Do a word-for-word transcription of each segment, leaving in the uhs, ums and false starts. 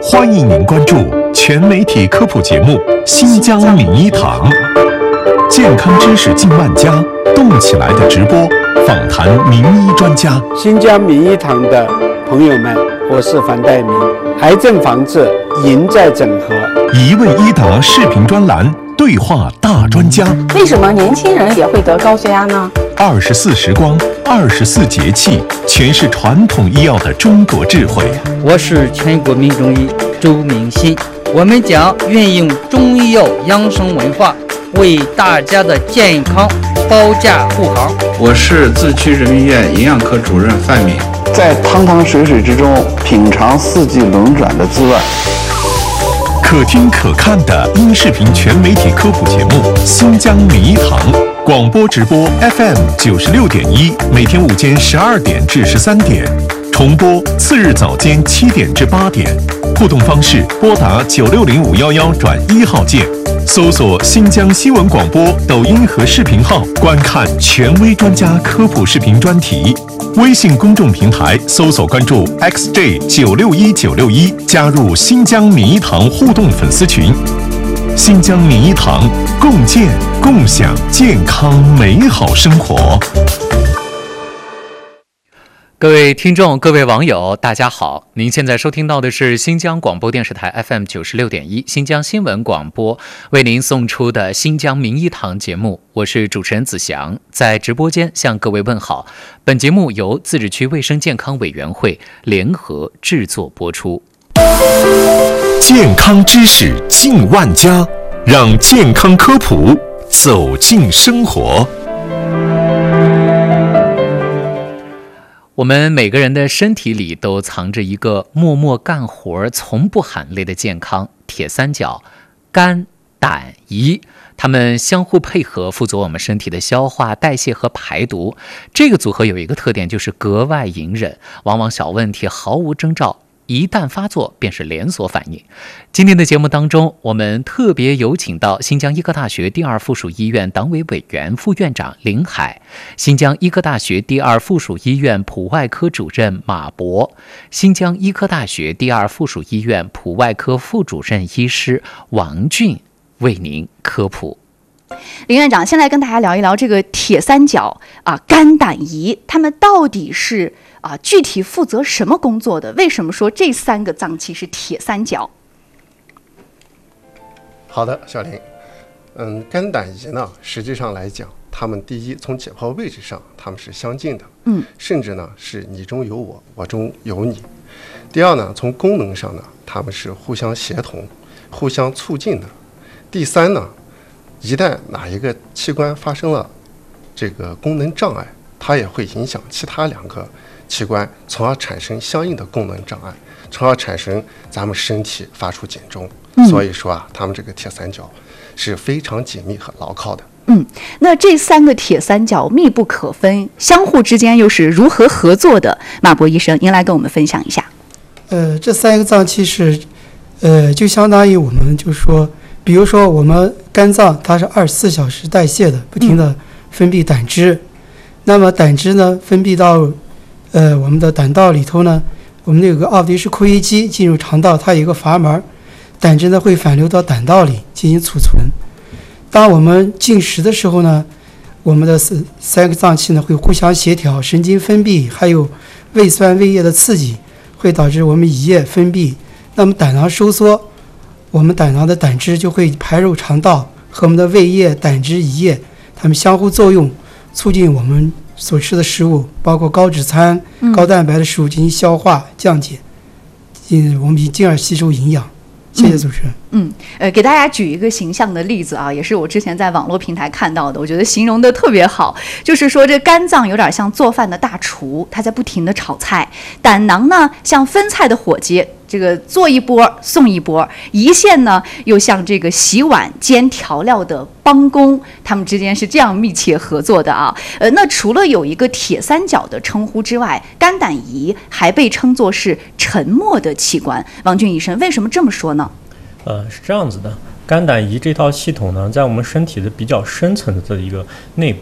欢迎您关注全媒体科普节目《新疆名医堂》，健康知识进万家，动起来的直播，访谈名医专家。 新疆名医堂的朋友们，我是樊岱明。癌症防治赢在整合， 一问一答视频专栏，对话大专家。 为什么年轻人也会得高血压呢？ 二十四时光，二十四节气，诠释传统医药的中国智慧。 我是全国名中医周明鑫，我们将运用中医药养生文化，为大家的健康保驾护航。 我是自区人民医院营养科主任范敏， 在汤汤水水之中品尝四季轮转的滋味。 可听可看的音视频全媒体科普节目《新疆名医堂》，广播直播 F M 九十六点一，每天午间十二点至十三点，重播次日早间七点至八点。互动方式：拨打九六零五幺幺转一号键，搜索新疆新闻广播抖音和视频号，观看权威专家科普视频专题。微信公众平台搜索关注 X J 九六一九六一，加入新疆名医堂互动粉丝群。新疆名医堂，共建共享健康美好生活。 各位听众，各位网友，大家好！您现在收听到的是新疆广播电视台 F M 九十六点一新疆新闻广播为您送出的新疆名医堂节目，我是主持人子祥，在直播间向各位问好。本节目由自治区卫生健康委员会联合制作播出。 健康知识进万家，让健康科普走进生活。 我们每个人的身体里都藏着一个默默干活从不喊累的健康铁三角：肝、胆、胰，它们相互配合，负责我们身体的消化、代谢和排毒。这个组合有一个特点，就是格外隐忍，往往小问题毫无征兆，一旦发作便是连锁反应。今天的节目当中，我们特别有请到新疆医科大学第二附属医院党委委员、副院长林海，新疆医科大学第二附属医院普外科主任马博，新疆医科大学第二附属医院普外科副主任医师王俊为您科普。 林院长，先来跟大家聊一聊这个铁三角啊，肝胆胰，他们到底是啊具体负责什么工作的？为什么说这三个脏器是铁三角？ 好的，小林，嗯，肝胆胰呢，实际上来讲，它们第一从解剖位置上它们是相近的，嗯，甚至呢是你中有我，我中有你。第二呢，从功能上呢，它们是互相协同、互相促进的。第三呢，一旦哪一个器官发生了这个功能障碍，它也会影响其他两个器官，从而产生相应的功能障碍，从而产生咱们身体发出警钟。嗯、所以说啊，他们这个铁三角是非常紧密和牢靠的。 嗯，那这三个铁三角密不可分，相互之间又是如何合作的？马博医生，您来跟我们分享一下。 呃，这三个脏器是，呃，就相当于我们就说，比如说我们肝脏它是二十四小时代谢的，不停的分泌胆汁，嗯、那么胆汁呢分泌到呃我们的胆道里头呢，我们那有个奥迪氏括约肌进入肠道，它有一个阀门，胆汁呢会反流到胆道里进行储存。当我们进食的时候呢，我们的三个脏器呢会互相协调，神经分泌还有胃酸胃液的刺激，会导致我们胰液分泌，那么胆囊收缩，我们胆囊的胆汁就会排入肠道，和我们的胃液、胆汁、胰液它们相互作用，促进我们所吃的食物，包括高脂餐、嗯、高蛋白的食物进行消化降解，进我们进而吸收营养。谢谢主持人。 嗯，呃，给大家举一个形象的例子啊，也是我之前在网络平台看到的，我觉得形容的特别好。就是说，这肝脏有点像做饭的大厨，他在不停的炒菜；胆囊呢，像分菜的伙计，这个做一波送一波；胰腺呢，又像这个洗碗煎调料的帮工，他们之间是这样密切合作的啊。呃，那除了有一个铁三角的称呼之外，肝胆胰还被称作是沉默的器官。王俊医生，为什么这么说呢？ 呃，是这样子的，肝胆胰这套系统呢，在我们身体的比较深层的一个内部，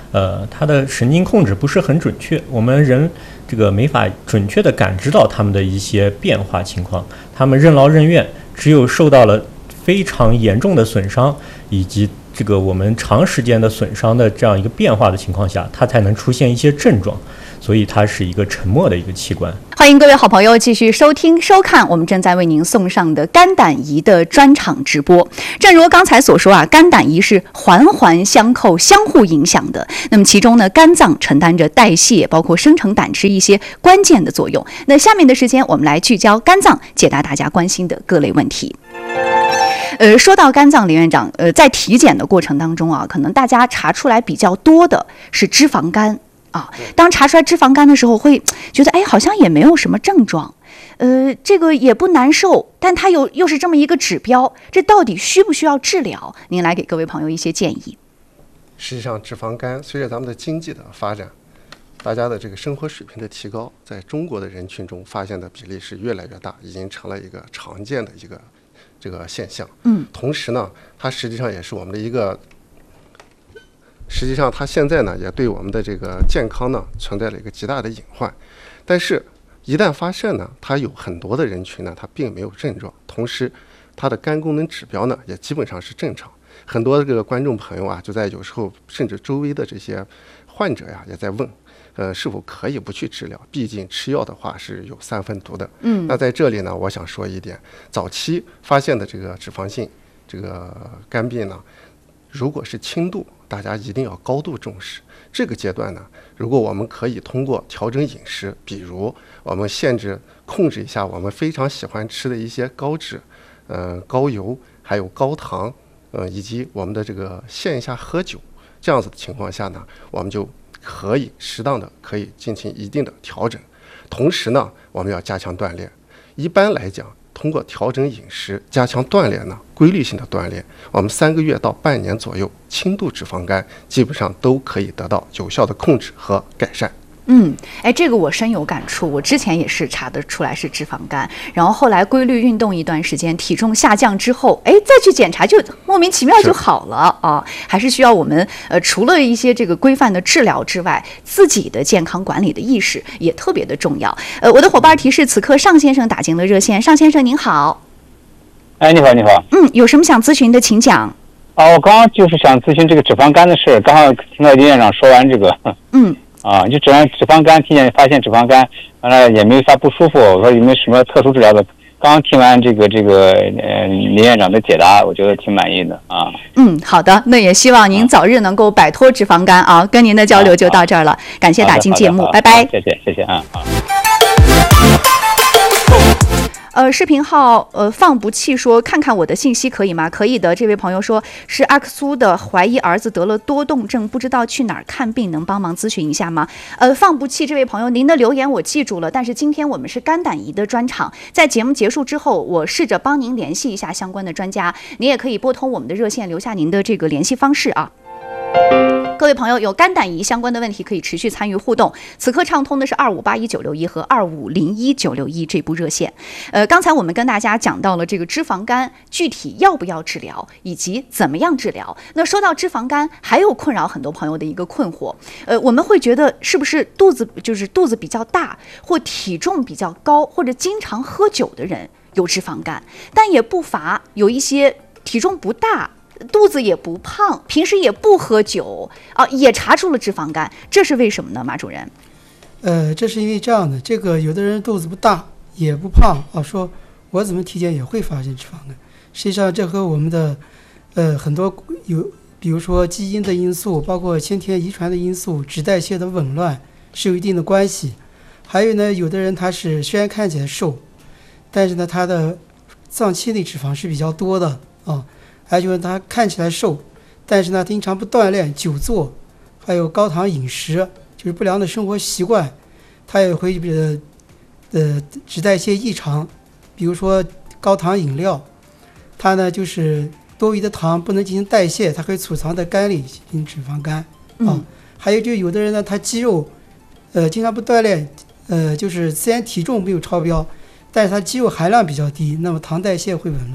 呃，它的神经控制不是很准确，我们人这个没法准确地感知到它们的一些变化情况。它们任劳任怨，只有受到了非常严重的损伤，以及这个我们长时间的损伤的这样一个变化的情况下，它才能出现一些症状。所以它是一个沉默的一个器官。 欢迎各位好朋友继续收听收看我们正在为您送上的肝胆胰的专场直播。正如刚才所说啊，肝胆胰是环环相扣、相互影响的。那么其中呢，肝脏承担着代谢，包括生成胆汁一些关键的作用。那下面的时间，我们来聚焦肝脏，解答大家关心的各类问题。呃，说到肝脏，林院长，呃，在体检的过程当中啊，可能大家查出来比较多的是脂肪肝。啊，当查出来脂肪肝的时候，会觉得哎，好像也没有什么症状，呃，这个也不难受，但它有又是这么一个指标，这到底需不需要治疗？您来给各位朋友一些建议。 实际上，脂肪肝随着咱们的经济的发展，大家的这个生活水平的提高，在中国的人群中发现的比例是越来越大，已经成了一个常见的一个这个现象。嗯，同时呢，它实际上也是我们的一个。实际上它现在呢也对我们的这个健康呢存在了一个极大的隐患，但是一旦发现呢，它有很多的人群呢它并没有症状，同时它的肝功能指标呢也基本上是正常。很多这个观众朋友啊就在有时候甚至周围的这些患者呀也在问，呃是否可以不去治疗，毕竟吃药的话是有三分毒的。嗯，那在这里呢我想说一点，早期发现的这个脂肪性这个肝病呢，如果是轻度，大家一定要高度重视。这个阶段呢，如果我们可以通过调整饮食，比如我们限制控制一下我们非常喜欢吃的一些高脂、呃高油，还有高糖，呃以及我们的这个限一下喝酒，这样子的情况下呢，我们就可以适当的可以进行一定的调整。同时呢，我们要加强锻炼。一般来讲，通过调整饮食、加强锻炼呢，规律性的锻炼，我们三个月到半年左右，轻度脂肪肝基本上都可以得到有效的控制和改善。 嗯，哎，这个我深有感触。我之前也是查得出来是脂肪肝，然后后来规律运动一段时间，体重下降之后，哎，再去检查就莫名其妙就好了啊！还是需要我们呃，除了一些这个规范的治疗之外，自己的健康管理的意识也特别的重要。呃，我的伙伴提示，此刻尚先生打进了热线。尚先生您好。 哎，你好，你好。 嗯，有什么想咨询的，请讲。 啊，我刚刚就是想咨询这个脂肪肝的事，刚好听到林院长说完这个。嗯。啊，就只要脂肪肝，听见发现脂肪肝，完了也没有啥不舒服。我说有没有什么特殊治疗的？刚听完这个这个呃林院长的解答，我觉得挺满意的啊。 嗯，好的，那也希望您早日能够摆脱脂肪肝啊。跟您的交流就到这儿了，感谢打进节目，拜拜。 谢谢谢谢啊。好。 呃，视频号呃放不弃说，看看我的信息可以吗？可以的。这位朋友说是阿克苏的，怀疑儿子得了多动症，不知道去哪儿看病，能帮忙咨询一下吗？呃，放不弃这位朋友，您的留言我记住了，但是今天我们是肝胆胰的专场，在节目结束之后，我试着帮您联系一下相关的专家，您也可以拨通我们的热线，留下您的这个联系方式啊。各位朋友，有肝胆胰相关的问题可以持续参与互动。此刻畅通的是二五八一九六一和二五零一九六一这部热线。呃，刚才我们跟大家讲到了这个脂肪肝具体要不要治疗，以及怎么样治疗。那说到脂肪肝，还有困扰很多朋友的一个困惑，呃，我们会觉得是不是肚子就是肚子比较大，或体重比较高，或者经常喝酒的人有脂肪肝，但也不乏有一些体重不大，肚子也不胖，平时也不喝酒啊，也查出了脂肪肝，这是为什么呢？马主任？ 呃，这是因为这样的，这个有的人肚子不大也不胖啊，说我怎么体检也会发现脂肪肝。实际上，这和我们的呃很多有，比如说基因的因素，包括先天遗传的因素，脂代谢的紊乱是有一定的关系。还有呢，有的人他是虽然看起来瘦，但是呢他的脏器内脂肪是比较多的啊。还有就是他看起来瘦，但是呢经常不锻炼、久坐，还有高糖饮食，就是不良的生活习惯，他也会呃呃脂代谢异常，比如说高糖饮料，它呢就是多余的糖不能进行代谢，它可以储藏在肝里进行脂肪肝啊。嗯、还有就有的人呢，他肌肉呃经常不锻炼，呃就是虽然体重没有超标，但是他肌肉含量比较低，那么糖代谢会紊乱。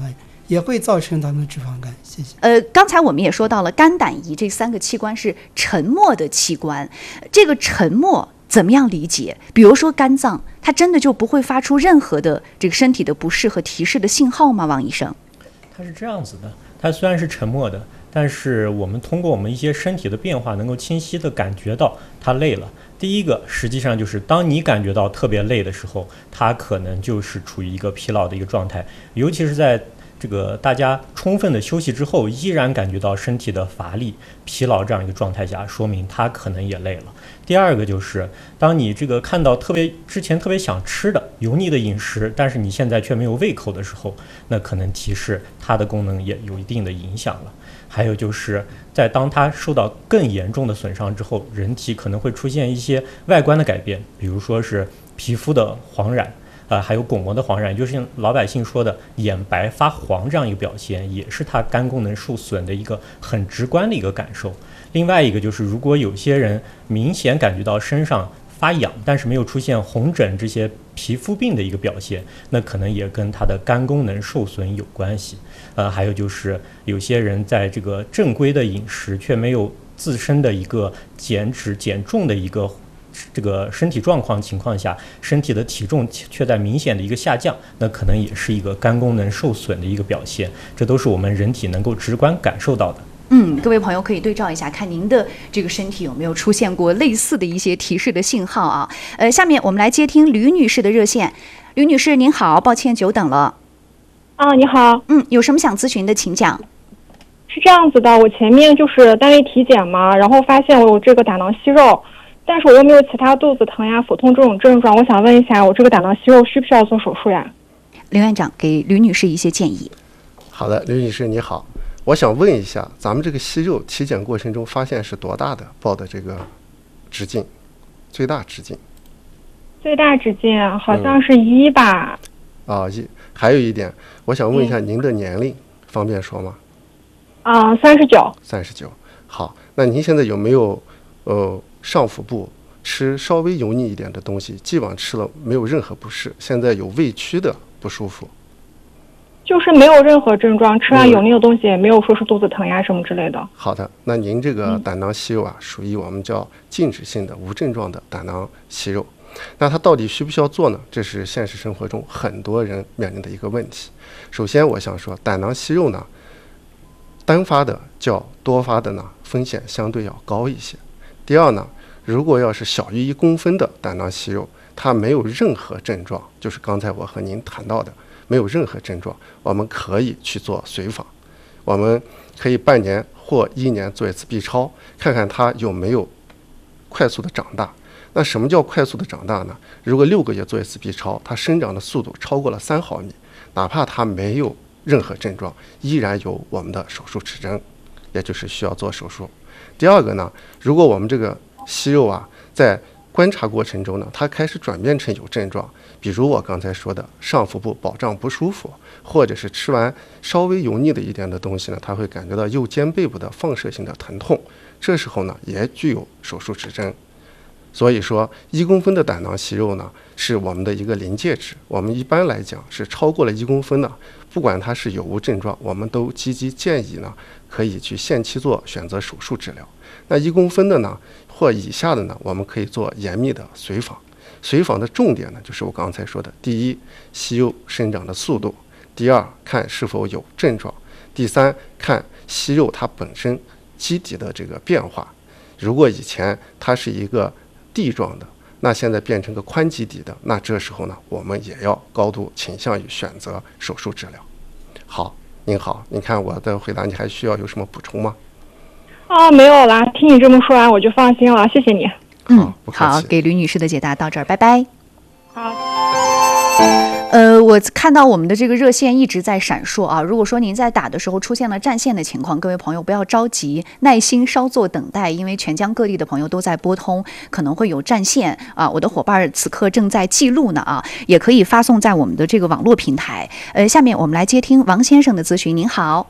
也会造成咱们的脂肪肝。谢谢。 呃，刚才我们也说到了肝胆胰这三个器官是沉默的器官，这个沉默怎么样理解？比如说肝脏，它真的就不会发出任何的这个身体的不适和提示的信号吗？王医生？ 它是这样子的，它虽然是沉默的，但是我们通过我们一些身体的变化，能够清晰地感觉到它累了。第一个，实际上就是当你感觉到特别累的时候，它可能就是处于一个疲劳的一个状态，尤其是在这个大家充分的休息之后，依然感觉到身体的乏力、疲劳这样一个状态下，说明它可能也累了。第二个就是，当你这个看到特别之前特别想吃的油腻的饮食，但是你现在却没有胃口的时候，那可能提示它的功能也有一定的影响了。还有就是在当它受到更严重的损伤之后，人体可能会出现一些外观的改变，比如说是皮肤的黄染。呃，还有巩膜的黄染，也就是老百姓说的眼白发黄这样一个表现，也是它肝功能受损的一个很直观的一个感受。另外一个就是，如果有些人明显感觉到身上发痒，但是没有出现红疹这些皮肤病的一个表现，那可能也跟他的肝功能受损有关系。呃，还有就是有些人在这个正规的饮食却没有自身的一个减脂减重的一个这个身体状况情况下，身体的体重却在明显的一个下降，那可能也是一个肝功能受损的一个表现，这都是我们人体能够直观感受到的。 嗯，各位朋友可以对照一下，看您的这个身体有没有出现过类似的一些提示的信号啊。呃，下面我们来接听吕女士的热线。吕女士您好，抱歉久等了。 啊，你好。 嗯，有什么想咨询的请讲。 是这样子的，我前面就是单位体检嘛，然后发现我有这个胆囊息肉，但是我又没有其他肚子疼呀、腹痛这种症状，我想问一下，我这个胆囊息肉需不需要做手术呀？ 林院长给吕女士一些建议。 好的，吕女士你好，我想问一下，咱们这个息肉体检过程中发现是多大的报的这个直径，最大直径？ 最大直径好像是一吧。 嗯、啊，一。还有一点，我想问一下您的年龄，嗯、方便说吗？ 啊，三十九。 三十九。好，那您现在有没有呃？上腹部吃稍微油腻一点的东西，既往吃了没有任何不适，现在有胃区的不舒服？ 就是没有任何症状，吃完油腻的东西也没有说是肚子疼呀什么之类的。 好的，那您这个胆囊息肉啊，属于我们叫静止性的无症状的胆囊息肉。那它到底需不需要做呢？这是现实生活中很多人面临的一个问题。首先我想说，胆囊息肉呢，单发的较多发的呢，风险相对要高一些。第二呢，如果要是小于一公分的胆囊息肉，它没有任何症状，就是刚才我和您谈到的，没有任何症状，我们可以去做随访，我们可以半年或一年做一次 B 超，看看它有没有快速的长大。那什么叫快速的长大呢？如果六个月做一次 B 超，它生长的速度超过了三毫米，哪怕它没有任何症状，依然有我们的手术指征，也就是需要做手术。第二个呢，如果我们这个息肉啊，在观察过程中呢，它开始转变成有症状，比如我刚才说的上腹部饱胀不舒服，或者是吃完稍微油腻的一点的东西呢，它会感觉到右肩背部的放射性的疼痛，这时候呢，也具有手术指征。所以说，一公分的胆囊息肉呢，是我们的一个临界值。我们一般来讲是超过了一公分呢，不管它是有无症状，我们都积极建议呢，可以去限期做选择手术治疗。那一公分的呢，或以下的呢，我们可以做严密的随访。随访的重点呢，就是我刚才说的：第一，息肉生长的速度；第二，看是否有症状；第三，看息肉它本身基底的这个变化。如果以前它是一个地状的，那现在变成个宽基底的，那这时候呢，我们也要高度倾向于选择手术治疗。好，您好，您看我的回答，你还需要有什么补充吗？ 啊，没有啦，听你这么说完我就放心了，谢谢你。 嗯，好，给吕女士的解答到这儿，拜拜。 好。 呃，我看到我们的这个热线一直在闪烁啊。如果说您在打的时候出现了占线的情况，各位朋友不要着急，耐心稍作等待，因为全疆各地的朋友都在拨通，可能会有占线啊。我的伙伴此刻正在记录呢啊，也可以发送在我们的这个网络平台。呃，下面我们来接听王先生的咨询。您好，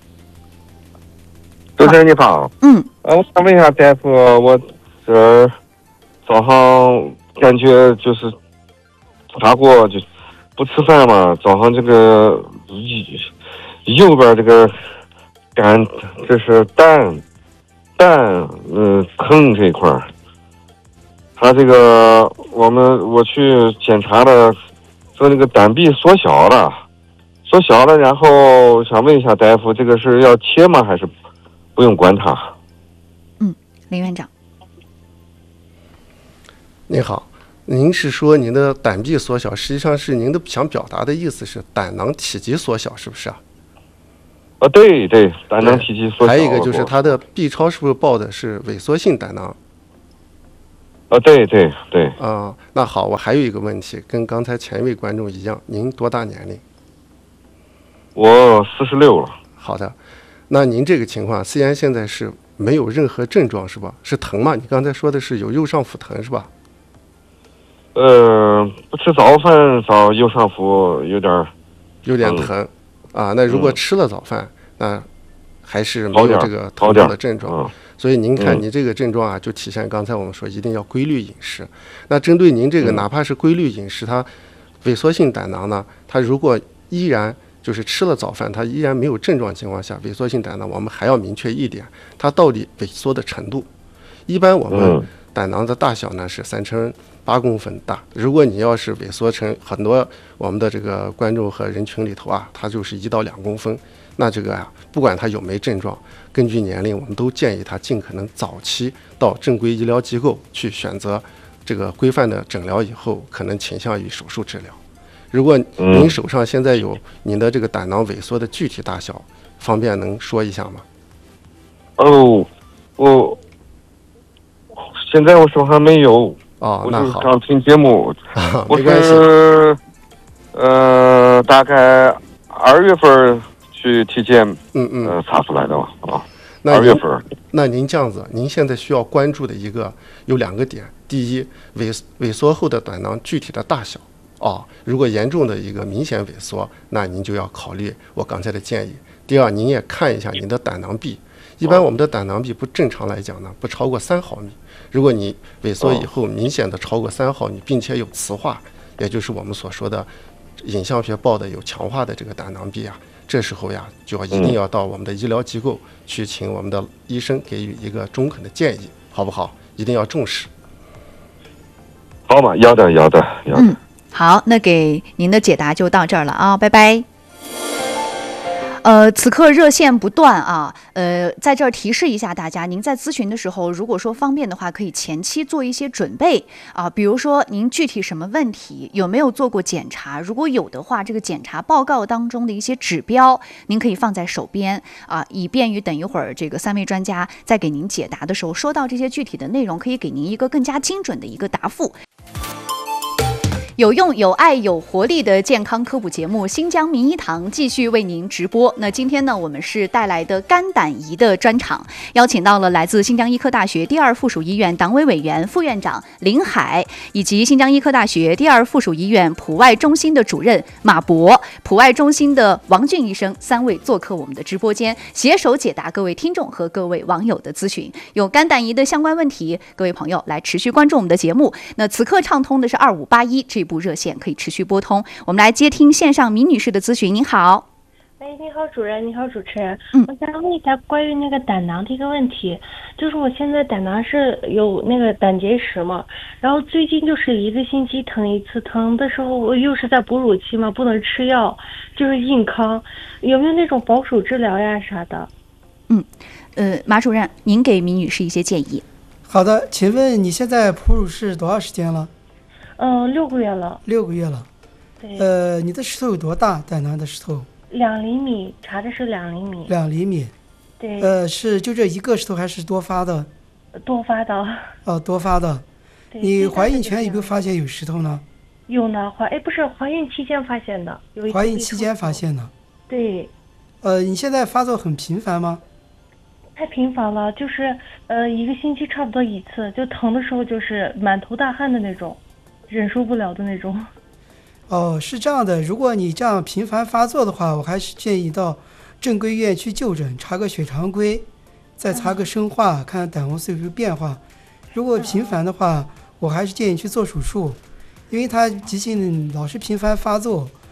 主持人你好， 嗯， 呃，我想问一下大夫，我这早上感觉就是查过就。不吃饭嘛，早上这个右边这个肝，这是胆胆呃疼这一块儿，他这个我们我去检查了，说那个胆壁缩小了，缩小了，然后想问一下大夫，这个是要切吗，还是不用管它？ 嗯，林院长。 您好，您是说您的胆壁缩小，实际上是您的想表达的意思是胆囊体积缩小，是不是啊？ 啊，对对，胆囊体积缩小。 还有一个就是它的 B 超是不是报的是萎缩性胆囊？ 啊，对对对。 啊、呃，那好，我还有一个问题，跟刚才前一位观众一样，您多大年龄？ 我四十六了。 好的，那您这个情况虽然现在是没有任何症状，是吧？是疼吗？你刚才说的是有右上腹疼，是吧？ 呃，不吃早饭，早右上腹有点有点疼、嗯、啊。那如果吃了早饭，嗯、那还是没有这个疼痛的症状。嗯、所以您看，您这个症状啊，就体现刚才我们说一定要规律饮食。那针对您这个，哪怕是规律饮食，它萎缩性胆囊呢，它如果依然就是吃了早饭，它依然没有症状情况下，萎缩性胆囊我们还要明确一点，它到底萎缩的程度。一般我们胆囊的大小呢是三乘八公分大，如果你要是萎缩成很多我们的这个观众和人群里头啊，它就是一到两公分，那这个啊，不管它有没症状，根据年龄，我们都建议他尽可能早期到正规医疗机构去选择这个规范的诊疗，以后可能倾向于手术治疗。如果您手上现在有您的这个胆囊萎缩的具体大小，方便能说一下吗？ 哦，我现在我手上没有。 哦，那好。 我刚听节目， 啊、 我是呃大概二月份去体检， 嗯嗯， 呃查出来的吧啊。 那二月份。 那您这样子，您现在需要关注的一个有两个点：第一，萎萎缩后的胆囊具体的大小。哦，如果严重的一个明显萎缩，那您就要考虑我刚才的建议。第二，您也看一下您的胆囊壁。一般我们的胆囊壁不正常来讲呢，不超过三毫米。如果你萎缩以后明显的超过三毫米，并且有磁化，也就是我们所说的影像学报的有强化的这个胆囊壁啊，这时候呀，就要一定要到我们的医疗机构去，请我们的医生给予一个中肯的建议，好不好？一定要重视。 好嘛，要的要的要的。 嗯，好，那给您的解答就到这儿了啊，拜拜。呃，此刻热线不断啊，呃，在这儿提示一下大家，您在咨询的时候，如果说方便的话，可以前期做一些准备啊，比如说您具体什么问题，有没有做过检查？如果有的话，这个检查报告当中的一些指标，您可以放在手边啊，以便于等一会儿这个三位专家在给您解答的时候，说到这些具体的内容，可以给您一个更加精准的一个答复。有用、有爱、有活力的健康科普节目《新疆名医堂》继续为您直播。那今天呢，我们是带来的肝胆胰的专场，邀请到了来自新疆医科大学第二附属医院党委委员、副院长林海，以及新疆医科大学第二附属医院普外中心的主任马博、普外中心的王俊医生，三位做客我们的直播间，携手解答各位听众和各位网友的咨询。有肝胆胰的相关问题，各位朋友来持续关注我们的节目。那此刻畅通的是二五八一这部热线，可以持续拨通。我们来接听线上米女士的咨询。您好。 哎，你好，主任，你好，主持人。嗯，我想问一下关于那个胆囊的一个问题，就是我现在胆囊是有那个胆结石嘛，然后最近就是一个星期疼一次，疼的时候我又是在哺乳期嘛，不能吃药，就是硬康，有没有那种保守治疗呀啥的？ 嗯，呃，马主任，您给米女士一些建议。 好的，请问你现在哺乳是多长时间了？ 嗯、呃，六个月了。 六个月了。 对。 呃，你的石头有多大？胆囊的石头？ 两厘米，查的是两厘米。 两厘米。 对。 呃，是就这一个石头还是多发的？ 多发的。 哦，多发的。 对。 你怀孕前有没有发现有石头呢？ 有呢，怀哎不是怀孕期间发现的，有一。 怀孕期间发现的。 对。 呃，你现在发作很频繁吗？ 太频繁了，就是呃一个星期差不多一次，就疼的时候就是满头大汗的那种。忍受不了的那种。 哦，是这样的，如果你这样频繁发作的话，我还是建议到正规医院去就诊，查个血常规，再查个生化，看看胆红素有没有变化。如果频繁的话，我还是建议去做手术，因为它急性老是频繁发作，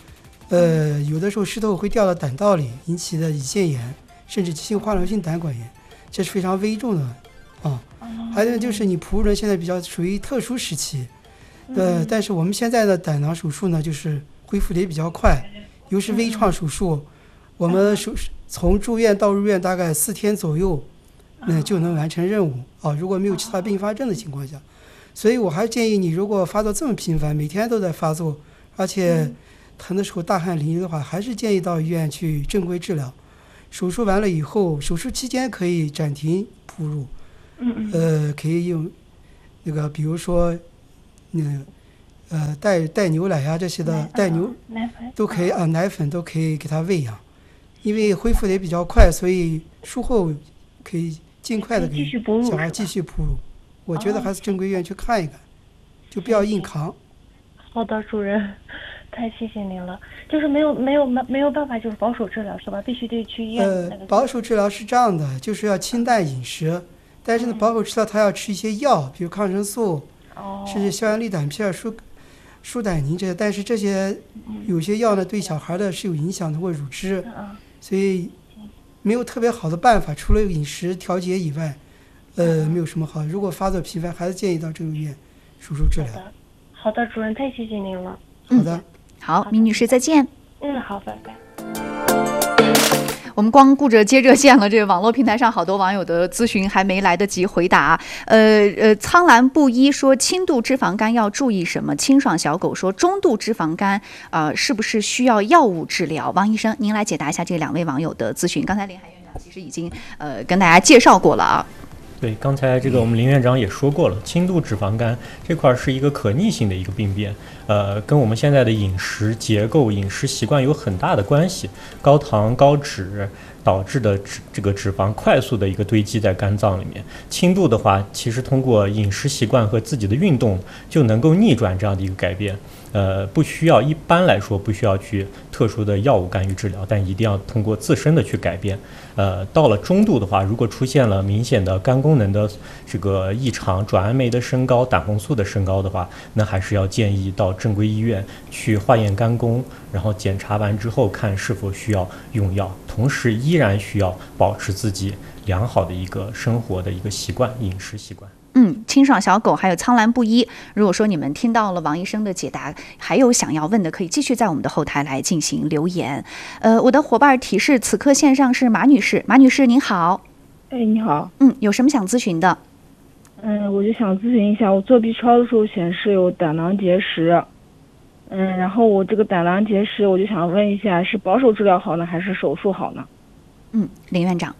呃，有的时候石头会掉到胆道里，引起的胰腺炎，甚至急性化脓性胆管炎，这是非常危重的啊。还有就是你哺乳人现在比较属于特殊时期，呃，但是我们现在的胆囊手术呢，就是恢复的也比较快，尤其是微创手术，我们手从住院到入院大概四天左右，那就能完成任务啊。如果没有其他并发症的情况下，所以我还建议你，如果发作这么频繁，每天都在发作，而且疼的时候大汗淋漓的话，还是建议到医院去正规治疗。手术完了以后，手术期间可以暂停哺乳，呃，可以用那个，比如说，嗯，呃，带带牛奶呀、这些的，带牛都可以啊，奶粉都可以给他喂养，因为恢复的也比较快，所以术后可以尽快的给小孩继续哺乳。我觉得还是正规医院去看一看，就不要硬扛。 好的，主任，太谢谢您了。就是没有没有没没有办法，就是保守治疗是吧？必须得去医院。 呃，保守治疗是这样的，就是要清淡饮食，但是呢，保守治疗它要吃一些药，比如抗生素， 哦， 甚至消炎利胆片、舒舒胆宁这些。但是这些有些药呢，对小孩的是有影响的，或乳汁，所以没有特别好的办法，除了饮食调节以外，呃，没有什么好。如果发作频繁，还是建议到正规医院手术治疗。 好的，主任，太谢谢您了。 好的， 好，闵女士再见。 嗯，好，拜拜。 我们光顾着接热线了，这个网络平台上好多网友的咨询还没来得及回答。呃呃，苍兰布衣说轻度脂肪肝要注意什么？清爽小狗说中度脂肪肝呃是不是需要药物治疗？王医生，您来解答一下这两位网友的咨询。刚才林海院长其实已经呃跟大家介绍过了啊。 对，刚才这个我们林院长也说过了，轻度脂肪肝这块是一个可逆性的一个病变，呃，跟我们现在的饮食结构、饮食习惯有很大的关系。高糖、高脂导致的脂这个脂肪快速的一个堆积在肝脏里面。轻度的话，其实通过饮食习惯和自己的运动就能够逆转这样的一个改变。呃，不需要一般来说不需要去特殊的药物干预治疗，但一定要通过自身的去改变。呃，到了中度的话，如果出现了明显的肝功能的这个异常，转氨酶的升高、胆红素的升高的话，那还是要建议到正规医院去化验肝功，然后检查完之后看是否需要用药，同时依然需要保持自己良好的一个生活的一个习惯、饮食习惯。 嗯，清爽小狗还有苍兰布衣，如果说你们听到了王医生的解答，还有想要问的，可以继续在我们的后台来进行留言。呃，我的伙伴提示，此刻线上是马女士，马女士您好。 哎，你好。 嗯，有什么想咨询的？ 嗯，我就想咨询一下，我做 B 超的时候显示有胆囊结石，嗯，然后我这个胆囊结石，我就想问一下，是保守治疗好呢，还是手术好呢？ 嗯，林院长。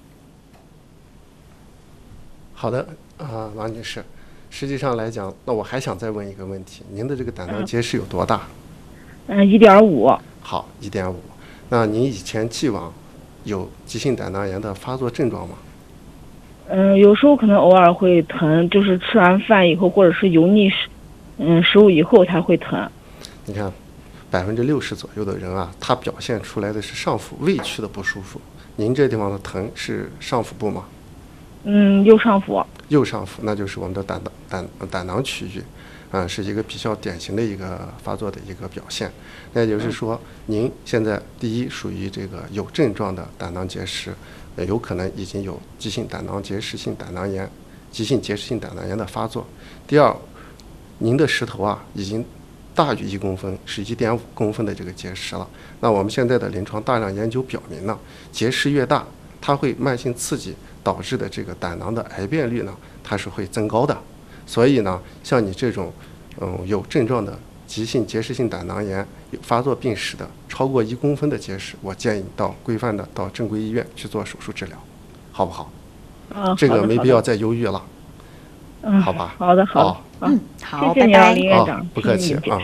好的。啊，王女士，实际上来讲，那我还想再问一个问题，您的这个胆囊结石有多大？ 嗯，一点五。 好，一点五。那您以前既往有急性胆囊炎的发作症状吗？ 嗯，有时候可能偶尔会疼，就是吃完饭以后，或者是油腻食，嗯，食物以后才会疼。 你看，百分之六十左右的人啊，他表现出来的是上腹胃区的不舒服。您这地方的疼是上腹部吗？ 嗯，右上腹。 右上腹，那就是我们的胆胆胆囊区域，啊、呃，是一个比较典型的一个发作的一个表现。那也就是说，您现在第一属于这个有症状的胆囊结石，呃，有可能已经有急性胆囊结石性胆囊炎、急性结石性胆囊炎的发作。第二，您的石头啊已经大于一公分，是一点五公分的这个结石了。那我们现在的临床大量研究表明呢，结石越大，它会慢性刺激导致的这个胆囊的癌变率呢，它是会增高的。所以呢，像你这种嗯有症状的急性结石性胆囊炎有发作病史的超过一公分的结石，我建议你到规范的到正规医院去做手术治疗，好不好？ 啊， 这个没必要再犹豫了。 嗯， 好吧。 好的，好的。 哦、 嗯，好， 谢谢你啊，林院长， 哦、不客气啊。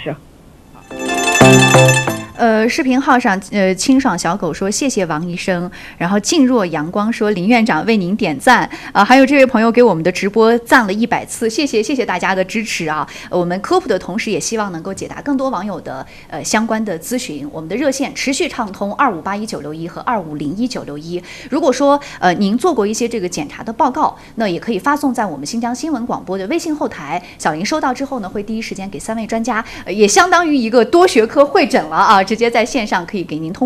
呃，视频号上，呃，清爽小狗说谢谢王医生，然后静若阳光说林院长为您点赞啊、呃，还有这位朋友给我们的直播赞了一百次，谢谢谢谢大家的支持啊！呃、我们科普的同时，也希望能够解答更多网友的呃相关的咨询。我们的热线持续畅通二五八一九六一和二五零一九六一。如果说呃您做过一些这个检查的报告，那也可以发送在我们新疆新闻广播的微信后台，小林收到之后呢，会第一时间给三位专家，呃、也相当于一个多学科会诊了啊。 直接在线上可以给您通。